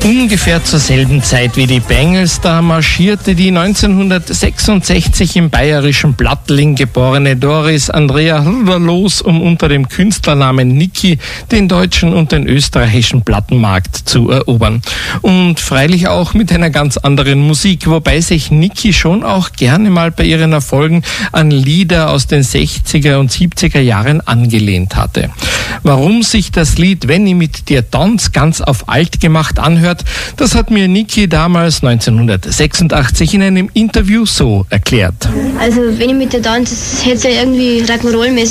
Ungefähr zur selben Zeit wie die Bangles, da marschierte die 1966 im bayerischen Plattling geborene Doris Andrea los, um unter dem Künstlernamen Niki den deutschen und den österreichischen Plattenmarkt zu erobern. Und freilich auch mit einer ganz anderen Musik, wobei sich Niki schon auch gerne mal bei ihren Erfolgen an Lieder aus den 60er und 70er Jahren angelehnt hatte. Warum sich das Lied Wenn ich mit dir tanz ganz auf alt gemacht anhört, das hat mir Niki damals 1986 in einem Interview so erklärt. Also wenn ich mit dir tanze, das hätte ja irgendwie Rock'n'Roll-mäßig